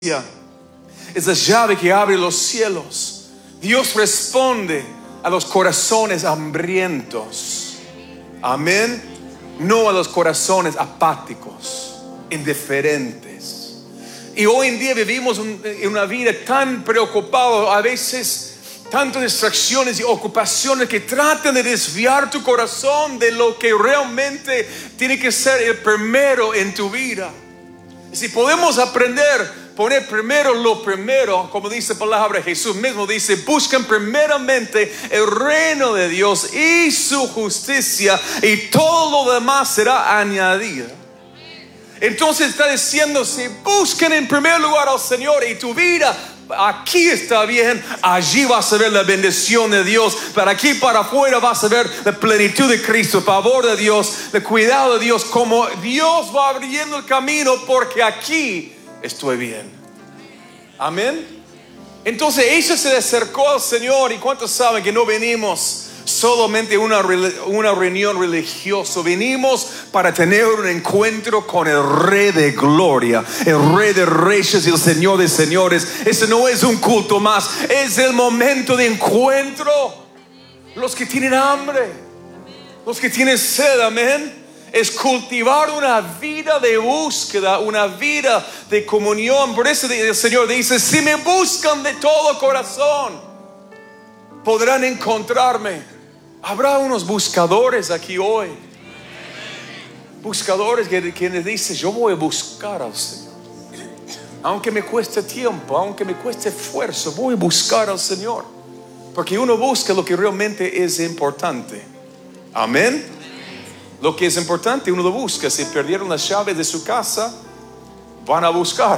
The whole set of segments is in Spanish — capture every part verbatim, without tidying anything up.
es la llave que abre los cielos. Dios responde a los corazones hambrientos. Amén. No a los corazones apáticos, indiferentes. Y hoy en día vivimos en una vida tan preocupada, a veces tantas distracciones y ocupaciones que tratan de desviar tu corazón de lo que realmente tiene que ser el primero en tu vida. Si podemos aprender poner primero lo primero, como dice la palabra, Jesús mismo dice: busquen primeramente el reino de Dios y su justicia, y todo lo demás será añadido. Entonces está diciendo: si busquen en primer lugar al Señor y tu vida aquí está bien, allí vas a ver la bendición de Dios. Para aquí para afuera vas a ver la plenitud de Cristo, el favor de Dios, el cuidado de Dios, como Dios va abriendo el camino, porque aquí estoy bien. Amén. Entonces ella se le acercó al Señor. ¿Y cuántos saben que no venimos solamente a una, una reunión religiosa? Venimos para tener un encuentro con el Rey de Gloria, el Rey de Reyes y el Señor de Señores. Ese no es un culto más, es el momento de encuentro. Los que tienen hambre, los que tienen sed, amén, es cultivar una vida de búsqueda, una vida de comunión. Por eso el Señor dice: si me buscan de todo corazón, podrán encontrarme. Habrá unos buscadores aquí hoy, buscadores que, que les dicen: yo voy a buscar al Señor, aunque me cueste tiempo, aunque me cueste esfuerzo, voy a buscar al Señor, porque uno busca lo que realmente es importante. Amén. Lo que es importante uno lo busca. Si perdieron las llaves de su casa, van a buscar.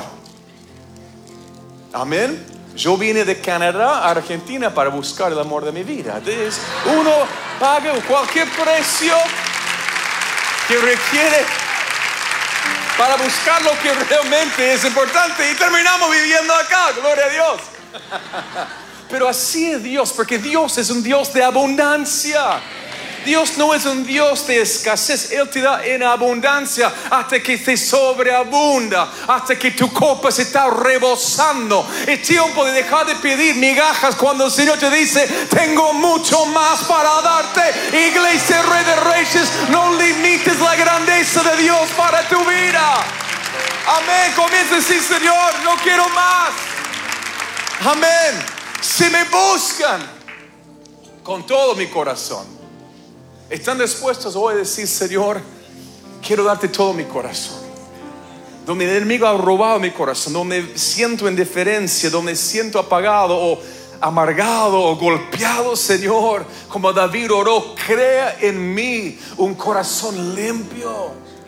Amén. Yo vine de Canadá a Argentina para buscar el amor de mi vida. Entonces, uno paga cualquier precio que requiere para buscar lo que realmente es importante, y terminamos viviendo acá, gloria a Dios. Pero así es Dios, porque Dios es un Dios de abundancia. Dios no es un Dios de escasez. Él te da en abundancia hasta que te sobreabunda, hasta que tu copa se está rebosando. Es tiempo de dejar de pedir migajas cuando el Señor te dice: tengo mucho más para darte. Iglesia Rey de Reyes, no limites la grandeza de Dios para tu vida. Amén. Comienza a decir: Señor, no quiero más. Amén. Si me buscan con todo mi corazón, ¿están dispuestos hoy a decir: Señor, quiero darte todo mi corazón? Donde el enemigo ha robado mi corazón, donde siento indiferencia, donde siento apagado o amargado o golpeado, Señor, como David oró: crea en mí un corazón limpio.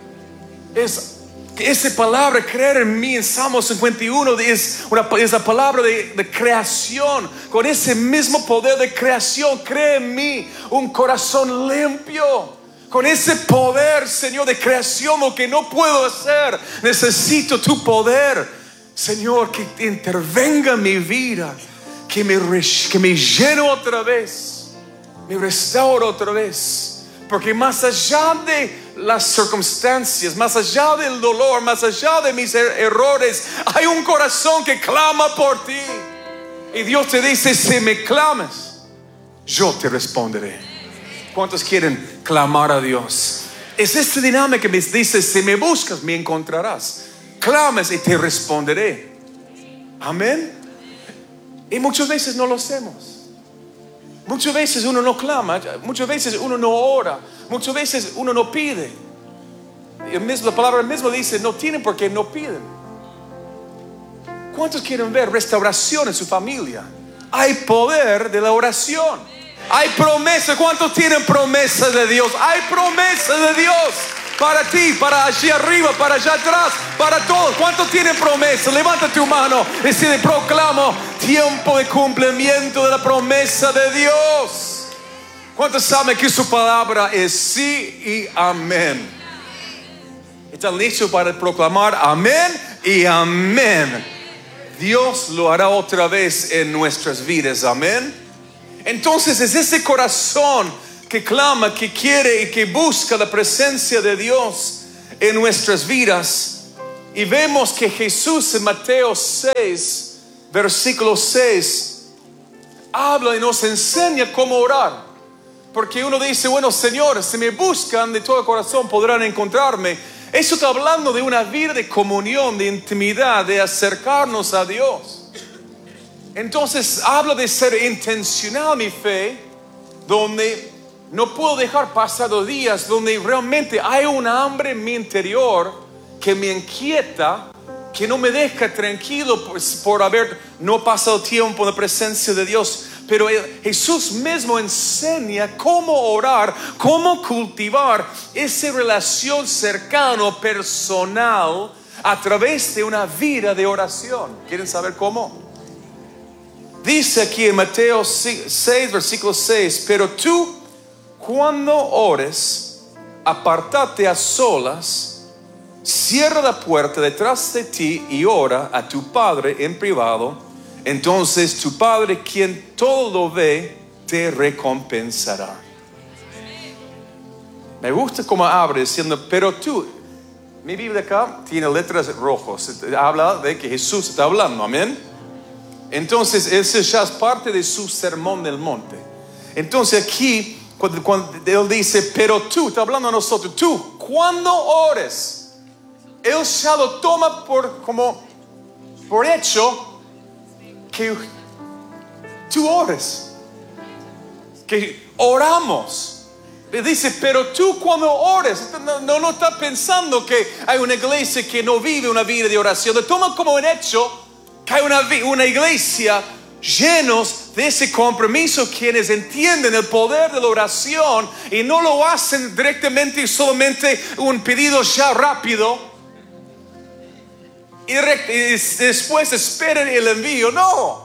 Es esa palabra, creer en mí, en Salmo cincuenta y uno, es, una, es la palabra de, de creación. Con ese mismo poder de creación, cree en mí un corazón limpio. Con ese poder, Señor, de creación, lo que no puedo hacer, necesito tu poder, Señor, que intervenga en mi vida, que me, que me llene otra vez, me restaure otra vez. Porque más allá de las circunstancias, más allá del dolor, más allá de mis er- errores, hay un corazón que clama por ti. Y Dios te dice: si me clamas, yo te responderé. ¿Cuántos quieren clamar a Dios? Es esta dinámica que me dice: si me buscas, me encontrarás. Clamas y te responderé. Amén. Y muchas veces no lo hacemos. Muchas veces uno no clama, muchas veces uno no ora, muchas veces uno no pide. Y el mismo, la palabra misma dice: no tienen porque no piden. ¿Cuántos quieren ver restauración en su familia? Hay poder de la oración. Hay promesa. ¿Cuántos tienen promesas de Dios? Hay promesas de Dios para ti, para allí arriba, para allá atrás, para todos. ¿Cuántos tienen promesa? Levanta tu mano y decide: proclamo tiempo de cumplimiento de la promesa de Dios. ¿Cuántos saben que su palabra es sí y amén? ¿Están listos para proclamar amén y amén? Dios lo hará otra vez en nuestras vidas. Amén. Entonces es ese corazón que clama, que quiere y que busca la presencia de Dios en nuestras vidas, Y vemos que Jesús en Mateo seis, versículo seis, habla y nos enseña cómo orar. Porque uno dice, bueno, Señor, si me buscan de todo corazón podrán encontrarme. Eso está hablando de una vida de comunión, de intimidad, de acercarnos a Dios. Entonces habla de ser intencional mi fe, donde no puedo dejar pasar los días, donde realmente hay un hambre en mi interior que me inquieta, que no me deja tranquilo por, por haber no pasado tiempo en la presencia de Dios. Pero Jesús mismo enseña cómo orar, cómo cultivar esa relación cercana, personal, a través de una vida de oración. ¿Quieren saber cómo? Dice aquí en Mateo seis, versículo seis, pero tú, cuando ores, apártate a solas, cierra la puerta detrás de ti y ora a tu Padre en privado. Entonces tu Padre, quien todo lo ve, te recompensará. Me gusta cómo abre diciendo, pero tú. Mi Biblia acá tiene letras rojas. Habla de que Jesús está hablando, amén. Entonces ese ya es parte de su sermón del monte. Entonces aquí cuando, cuando Él dice, pero tú, está hablando a nosotros, tú, cuando ores, Él ya lo toma por, como, por hecho que tú ores, que oramos. Le dice, pero tú cuando ores, no, no, no está pensando que hay una iglesia que no vive una vida de oración. Lo toma como un hecho que hay una, una iglesia llenos de ese compromiso, quienes entienden el poder de la oración y no lo hacen directamente y solamente un pedido ya rápido. Y después esperen el envío. No.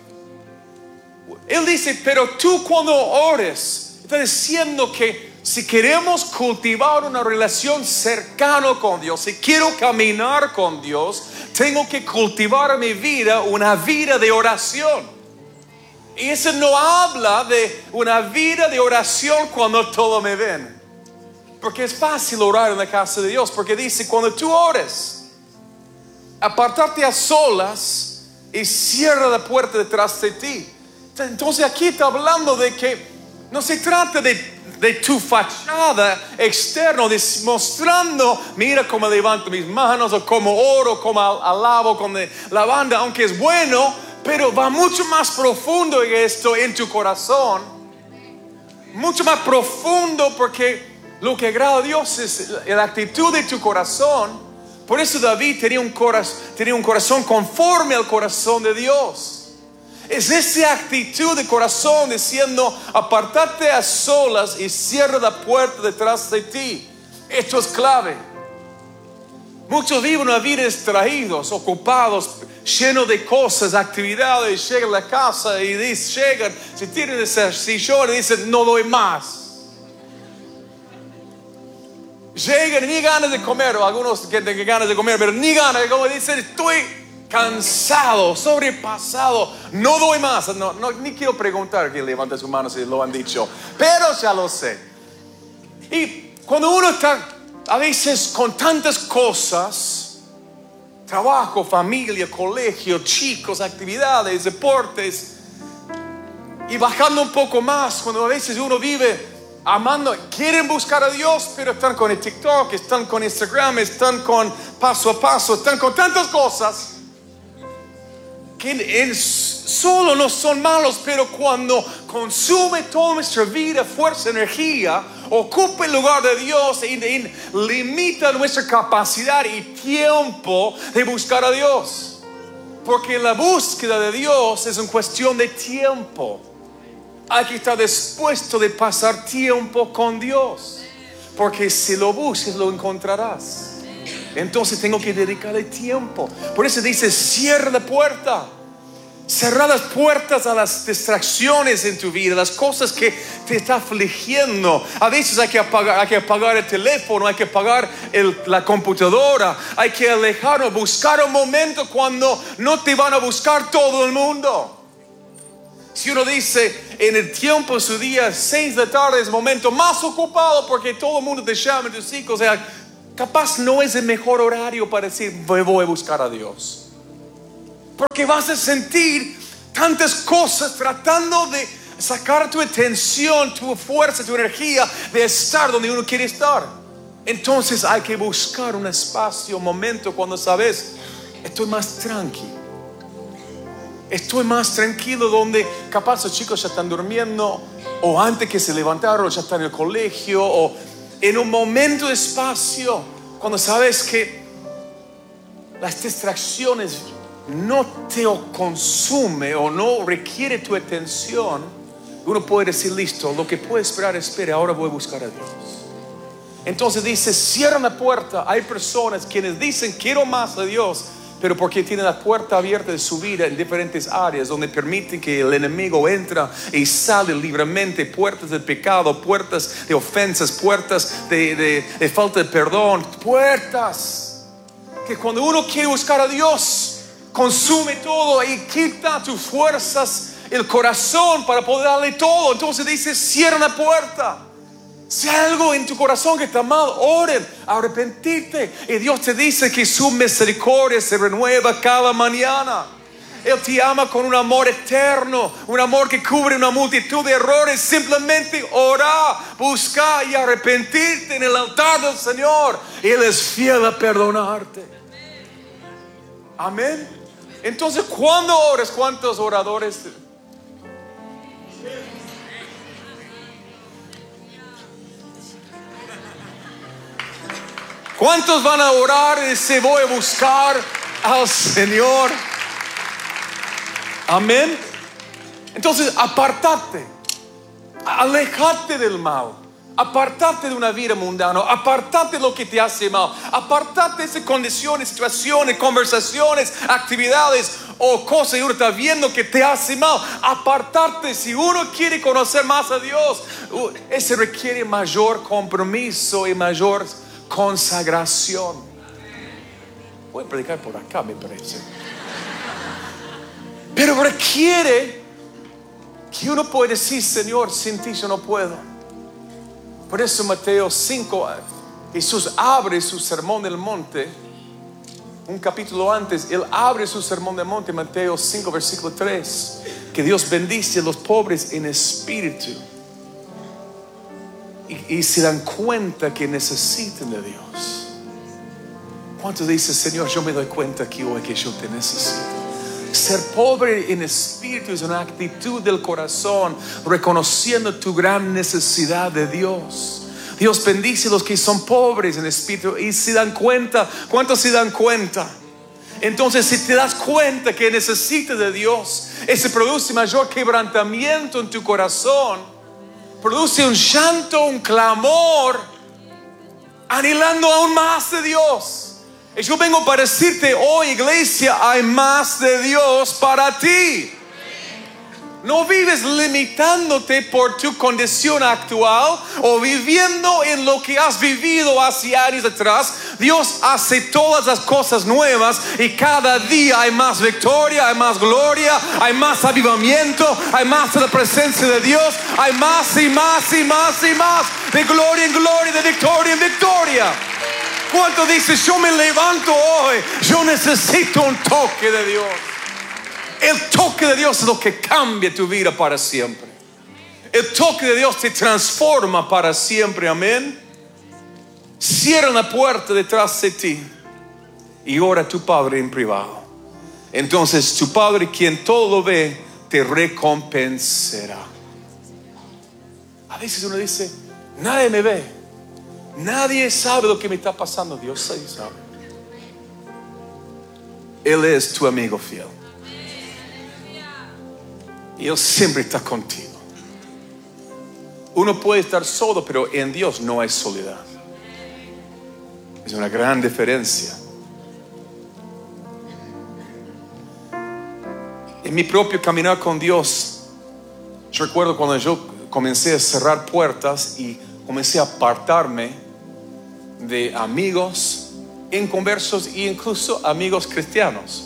Él dice, pero tú cuando ores, está diciendo que si queremos cultivar una relación cercana con Dios, si quiero caminar con Dios, tengo que cultivar en mi vida una vida de oración. Y eso no habla de una vida de oración cuando todos me ven. Porque es fácil orar en la casa de Dios. Porque dice, cuando tú ores, apartarte a solas y cierra la puerta detrás de ti. Entonces aquí está hablando de que no se trata de, de tu fachada externa, de mostrando, mira cómo levanto mis manos, o cómo oro, cómo alabo con la banda, aunque es bueno, pero va mucho más profundo en esto, en tu corazón. Mucho más profundo, porque lo que agrada a Dios es la actitud de tu corazón. Por eso David tenía un, corazón, tenía un corazón conforme al corazón de Dios. Es esa actitud de corazón diciendo, apártate a solas y cierra la puerta detrás de ti. Esto es clave. Muchos viven una vida distraídos, ocupados, llenos de cosas, actividades. Llegan a la casa y dicen, llegan, se tiran de ese sillón y dicen, no doy más. Llegan y ni ganas de comer, o algunos que tengan ganas de comer, pero ni ganas, como dicen, estoy cansado, sobrepasado, no doy más. No, no, ni quiero preguntar quién levanta su mano si lo han dicho, pero ya lo sé. Y cuando uno está a veces con tantas cosas, trabajo, familia, colegio, chicos, actividades, deportes, y bajando un poco más, cuando a veces uno vive amando, quieren buscar a Dios, pero están con el TikTok, están con Instagram, están con paso a paso, están con tantas cosas que en, en solo no son malos, pero cuando consume toda nuestra vida, fuerza, energía, ocupa el lugar de Dios y, y limita nuestra capacidad y tiempo de buscar a Dios. Porque la búsqueda de Dios es una cuestión de tiempo. Hay que estar dispuesto de pasar tiempo con Dios, porque si lo busques lo encontrarás. Entonces tengo que dedicarle tiempo. Por eso dice, cierra la puerta. Cerrar las puertas a las distracciones en tu vida, las cosas que te están afligiendo. A veces hay que apagar, hay que apagar el teléfono, hay que apagar el, la computadora, hay que alejarnos, buscar un momento cuando no te van a buscar todo el mundo. Si uno dice, en el tiempo de su día, seis de la tarde es el momento más ocupado porque todo el mundo te llama, tus hijos, o sea, capaz no es el mejor horario para decir voy a buscar a Dios. Porque vas a sentir tantas cosas tratando de sacar tu atención, tu fuerza, tu energía de estar donde uno quiere estar. Entonces hay que buscar un espacio, un momento cuando sabes, estoy más tranquilo. Estoy más tranquilo, donde capaz los chicos ya están durmiendo, o antes que se levantaron ya están en el colegio, o en un momento de espacio cuando sabes que las distracciones no te consume o no requiere tu atención. Uno puede decir, listo, lo que puede esperar, espere, ahora voy a buscar a Dios. Entonces dice, cierran la puerta. Hay personas quienes dicen, quiero más a Dios, pero porque tienen la puerta abierta de su vida en diferentes áreas, donde permiten que el enemigo entra y sale libremente. Puertas del pecado, puertas de ofensas, puertas de, de, de falta de perdón. Puertas que cuando uno quiere buscar a Dios, consume todo y quita tus fuerzas, el corazón, para poder darle todo. Entonces dice, cierra la puerta. Si hay algo en tu corazón que está mal, oren, arrepentirte. Y Dios te dice que su misericordia se renueva cada mañana. Él te ama con un amor eterno, un amor que cubre una multitud de errores. Simplemente ora, busca y arrepentirte en el altar del Señor. Él es fiel a perdonarte. Amén. Entonces, ¿cuándo oras? ¿Cuántos oradores? ¿Cuántos van a orar y decir, voy a buscar al Señor? Amén. Entonces, apartate, alejate del mal, apartate de una vida mundana, apartate de lo que te hace mal, apartate de esas condiciones, situaciones, conversaciones, actividades o cosas que uno está viendo que te hace mal. Apartate. Si uno quiere conocer más a Dios, ese requiere mayor compromiso y mayor consagración. Voy a predicar por acá, me parece. Pero requiere que uno pueda decir, Señor, sin ti yo no puedo. Por eso Mateo cinco, Jesús abre su sermón del monte. Un capítulo antes, Él abre su sermón del monte, Mateo cinco, versículo tres. Que Dios bendice a los pobres en espíritu. Y, y se dan cuenta que necesitan de Dios. ¿Cuántos dicen, Señor, yo me doy cuenta aquí hoy que yo te necesito? Ser pobre en espíritu es una actitud del corazón, reconociendo tu gran necesidad de Dios. Dios bendice a los que son pobres en espíritu y se dan cuenta. ¿Cuántos se dan cuenta? Entonces, si te das cuenta que necesitas de Dios, ese produce mayor quebrantamiento en tu corazón. Produce un llanto, un clamor, anhelando aún más de Dios. Y yo vengo para decirte hoy, iglesia, hay más de Dios para ti. No vives limitándote por tu condición actual o viviendo en lo que has vivido hace años atrás. Dios hace todas las cosas nuevas y cada día hay más victoria, hay más gloria, hay más avivamiento, hay más de la presencia de Dios, hay más y más y más y más de gloria en gloria, de victoria en victoria. ¿Cuánto dices, yo me levanto hoy, yo necesito un toque de Dios? El toque de Dios es lo que cambia tu vida para siempre. El toque de Dios te transforma para siempre, amén. Cierra la puerta detrás de ti y ora a tu Padre en privado. Entonces tu Padre, quien todo lo ve, te recompensará. A veces uno dice, nadie me ve, nadie sabe lo que me está pasando. Dios sí sabe. Él es tu amigo fiel. Y Él siempre está contigo. Uno puede estar solo, pero en Dios no hay soledad. Es una gran diferencia. En mi propio caminar con Dios, yo recuerdo cuando yo comencé a cerrar puertas y comencé a apartarme de amigos inconversos e incluso amigos cristianos.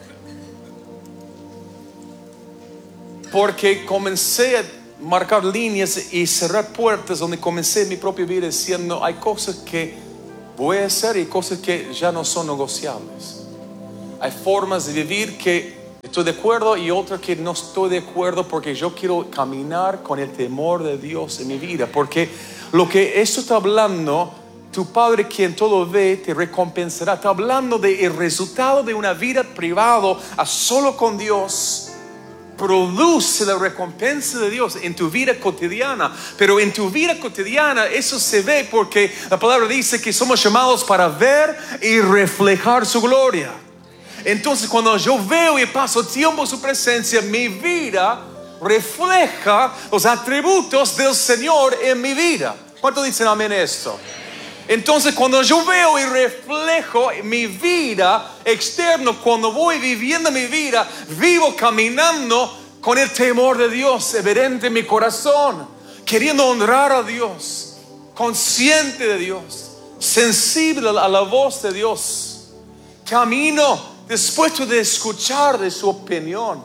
Porque comencé a marcar líneas y cerrar puertas donde comencé mi propia vida diciendo, hay cosas que voy a hacer, y cosas que ya no son negociables. Hay formas de vivir que estoy de acuerdo y otras que no estoy de acuerdo, porque yo quiero caminar con el temor de Dios en mi vida. Porque lo que esto está hablando, tu Padre quien todo ve te recompensará. Está hablando del resultado de una vida privada a solo con Dios. Produce la recompensa de Dios en tu vida cotidiana. Pero en tu vida cotidiana eso se ve porque la palabra dice que somos llamados para ver y reflejar su gloria. Entonces cuando yo veo y paso tiempo en su presencia, mi vida refleja los atributos del Señor en mi vida. ¿Cuántos dicen amén a esto? Entonces cuando yo veo y reflejo mi vida externa, cuando voy viviendo mi vida, vivo caminando con el temor de Dios evidente en mi corazón, queriendo honrar a Dios, consciente de Dios, sensible a la voz de Dios, camino dispuesto de escuchar de su opinión,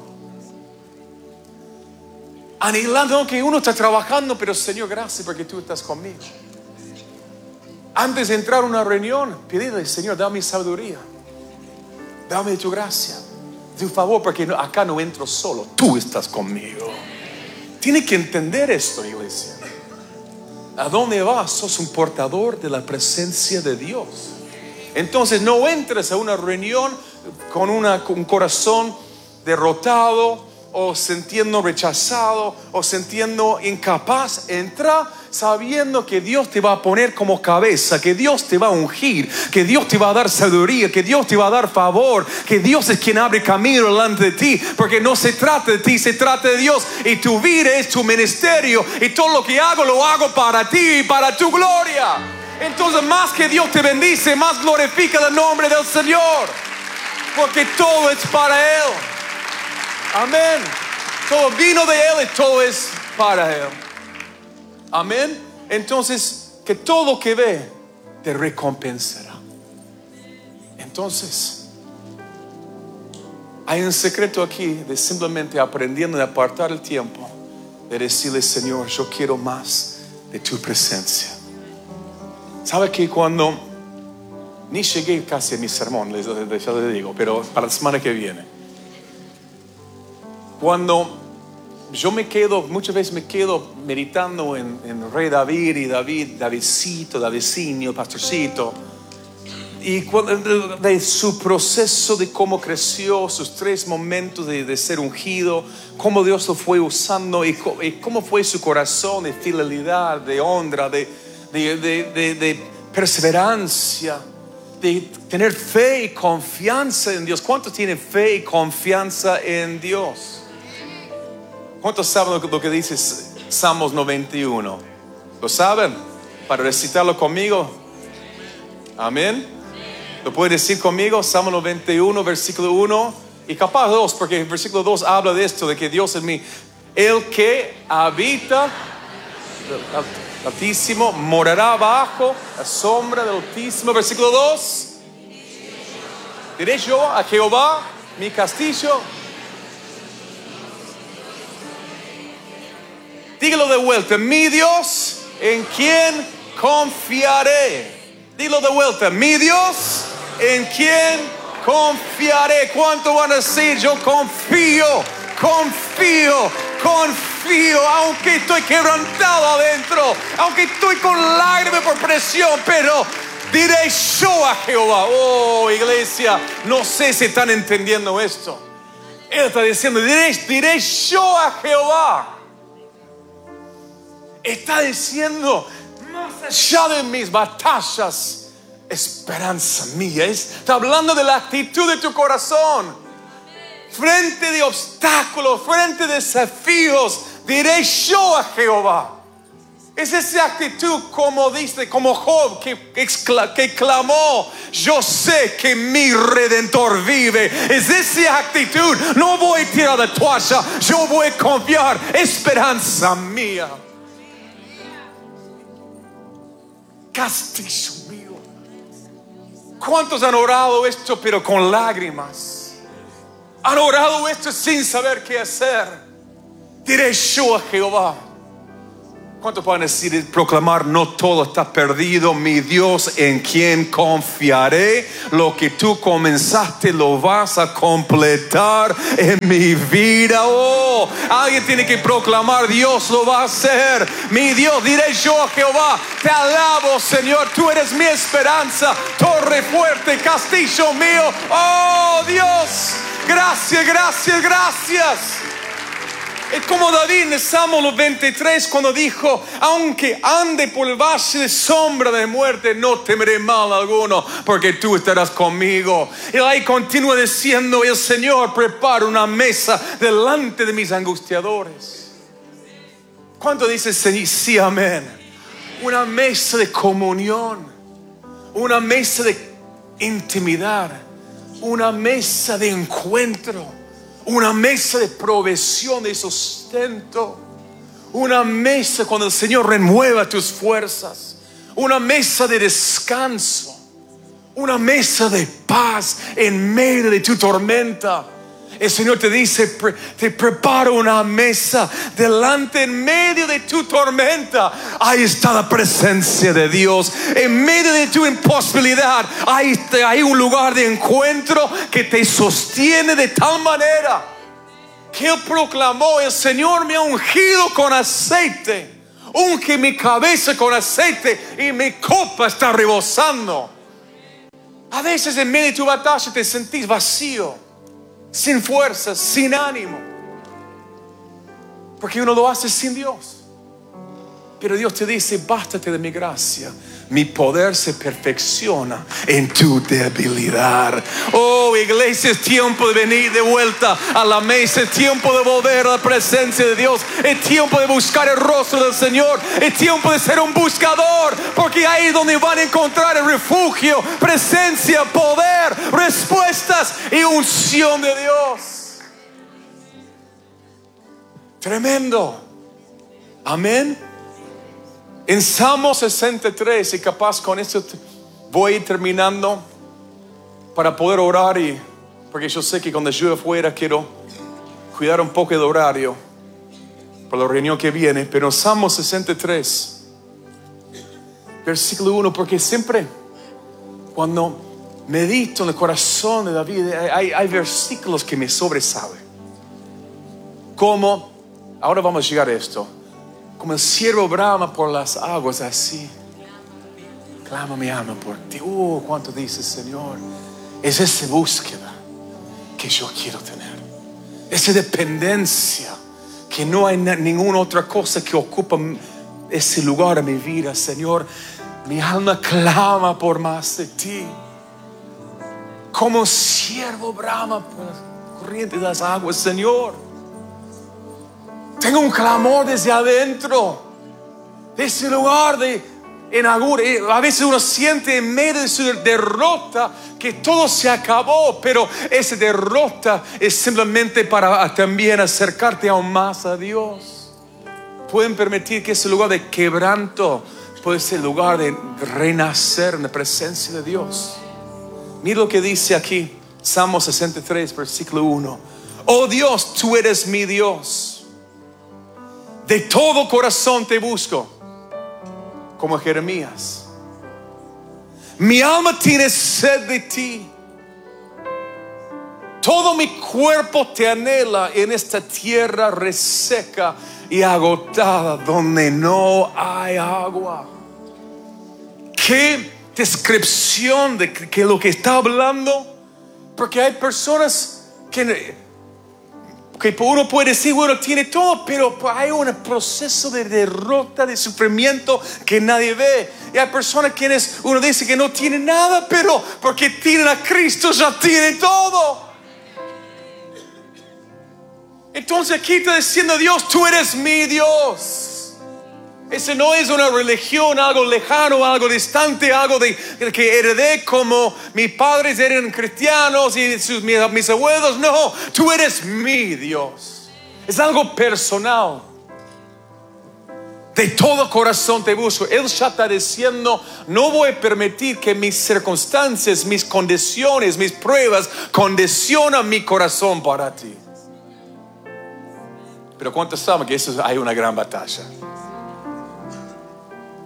anhelando que uno está trabajando, pero Señor, gracias porque tú estás conmigo. Antes de entrar a una reunión, pedirle, Señor, dame sabiduría, dame tu gracia, tu favor, porque acá no entro solo, tú estás conmigo. Tiene que entender esto, iglesia. ¿A dónde vas? Sos un portador de la presencia de Dios. Entonces no entres a una reunión con una, un corazón derrotado, o sintiendo rechazado, o sintiendo incapaz. Entra sabiendo que Dios te va a poner como cabeza, que Dios te va a ungir, que Dios te va a dar sabiduría, que Dios te va a dar favor, que Dios es quien abre camino delante de ti, porque no se trata de ti, se trata de Dios, y tu vida es tu ministerio, y todo lo que hago lo hago para ti y para tu gloria. Entonces más que Dios te bendice, más glorifica el nombre del Señor, porque todo es para Él. Amén. Todo vino de Él y todo es para Él. Amén. Entonces, que todo lo que ve te recompensará. Entonces, hay un secreto aquí de simplemente aprendiendo de apartar el tiempo, de decirle, Señor, yo quiero más de tu presencia. ¿Sabe que cuando ni llegué casi a mi sermón, les, les, ya les digo, pero para la semana que viene, cuando yo me quedo, muchas veces me quedo meditando en, en Rey David y David, Davidcito, Davidcinio, Pastorcito, y cuando, de su proceso de cómo creció, sus tres momentos de, de ser ungido, cómo Dios lo fue usando, y, y cómo fue su corazón de fidelidad, de honra, de, de, de, de, de perseverancia, de tener fe y confianza en Dios. ¿Cuántos tienen fe y confianza en Dios? ¿Cuántos saben lo que dice Salmos noventa y uno? ¿Lo saben? Para recitarlo conmigo. Amén. ¿Lo puede decir conmigo? Salmo noventa y uno, versículo uno. Y capaz dos, porque el versículo dos habla de esto, de que Dios es mi. El que habita el Altísimo morará bajo la sombra del Altísimo. Versículo dos. Diré yo a Jehová, mi castillo. Dígalo de vuelta, mi Dios, en quien confiaré. Dígalo de vuelta, mi Dios, en quien confiaré. ¿Cuánto van a decir? Yo confío, confío, confío, aunque estoy quebrantado adentro, aunque estoy con lágrimas por presión, pero diré yo a Jehová. Oh, iglesia, no sé si están entendiendo esto. Él está diciendo, diré, diré yo a Jehová. Está diciendo, más allá de mis batallas, esperanza mía. Está hablando de la actitud de tu corazón. Frente de obstáculos, frente de desafíos, diré yo a Jehová. Es esa actitud como dice, como Job, que, excla, que clamó, yo sé que mi Redentor vive. Es esa actitud. No voy a tirar la toalla, yo voy a confiar, esperanza mía. Castillo mío. ¿Cuántos han orado esto pero con lágrimas? Han orado esto sin saber qué hacer. Diré yo a Jehová, ¿Cuántos pueden decir, proclamar, no todo está perdido? Mi Dios en quien confiaré. Lo que tú comenzaste lo vas a completar en mi vida. Oh, alguien tiene que proclamar, Dios lo va a hacer. Mi Dios, diré yo a Jehová, te alabo, Señor. Tú eres mi esperanza, torre fuerte, castillo mío. Oh, Dios, gracias, gracias, gracias. Es como David en el Salmo veintitrés cuando dijo, aunque ande por el valle de sombra de muerte, no temeré mal alguno, porque tú estarás conmigo. Y ahí continúa diciendo, el Señor prepara una mesa delante de mis angustiadores. ¿Cuánto dice sí, sí, amén? Una mesa de comunión, una mesa de intimidad, una mesa de encuentro, una mesa de provisión, de sustento, una mesa cuando el Señor renueva tus fuerzas, una mesa de descanso, una mesa de paz en medio de tu tormenta. El Señor te dice, te preparo una mesa delante, en medio de tu tormenta. Ahí está la presencia de Dios. En medio de tu imposibilidad, ahí hay un lugar de encuentro que te sostiene de tal manera que Él proclamó, el Señor me ha ungido con aceite. Unge mi cabeza con aceite y mi copa está rebosando. A veces en medio de tu batalla te sentís vacío, sin fuerzas, sin ánimo, porque uno lo hace sin Dios. Pero Dios te dice, bástate de mi gracia, mi poder se perfecciona en tu debilidad. Oh, iglesia, es tiempo de venir de vuelta a la mesa. Es tiempo de volver a la presencia de Dios. Es tiempo de buscar el rostro del Señor. Es tiempo de ser un buscador, porque ahí es donde van a encontrar el refugio, presencia, poder, respuestas y unción de Dios. Tremendo. Amén. En Salmo sesenta y tres, y capaz con esto voy a ir terminando para poder orar, y porque yo sé que cuando yo afuera quiero cuidar un poco el horario para la reunión que viene. Pero Salmo sesenta y tres, versículo uno, porque siempre cuando medito en el corazón de David, hay, hay versículos que me sobresalen. Como, ahora vamos a llegar a esto. Como el ciervo brama por las aguas, así clama mi alma por ti. Oh, cuánto dice Señor. Es esa búsqueda que yo quiero tener, esa dependencia que no hay ninguna otra cosa que ocupa ese lugar en mi vida. Señor, mi alma clama por más de ti, como ciervo brama por las corrientes de las aguas. Señor, tengo un clamor desde adentro, de ese lugar de enagura. A veces uno siente en medio de su derrota que todo se acabó, pero esa derrota es simplemente para también acercarte aún más a Dios. Pueden permitir que ese lugar de quebranto puede ser el lugar de renacer en la presencia de Dios. Mira lo que dice aquí, Salmo sesenta y tres, versículo uno. Oh Dios, tú eres mi Dios. De todo corazón te busco, como Jeremías. Mi alma tiene sed de ti. Todo mi cuerpo te anhela en esta tierra reseca y agotada, donde no hay agua. Qué descripción de que lo que está hablando. Porque hay personas que que uno puede decir, bueno, tiene todo, pero hay un proceso de derrota, de sufrimiento que nadie ve. Y hay personas quienes uno dice que no tienen nada, pero porque tienen a Cristo ya tienen todo. Entonces aquí está diciendo Dios, tú eres mi Dios. Ese no es una religión, algo lejano, algo distante, algo de, que heredé como mis padres eran cristianos y sus, mis, mis abuelos. No, tú eres mi Dios. Es algo personal. De todo corazón te busco. Él ya está diciendo, no voy a permitir que mis circunstancias, mis condiciones, mis pruebas condicionan mi corazón para ti. Pero ¿cuántos saben que eso hay una gran batalla?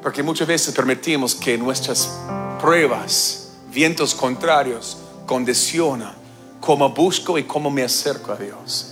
Porque muchas veces permitimos que nuestras pruebas, vientos contrarios, condicionan cómo busco y cómo me acerco a Dios.